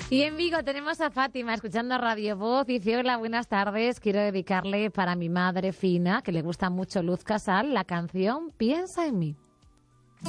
Y en Vigo tenemos a Fátima escuchando Radio Voz. Dice: hola, buenas tardes. Quiero dedicarle para mi madre Fina, que le gusta mucho Luz Casal, la canción Piensa en mí.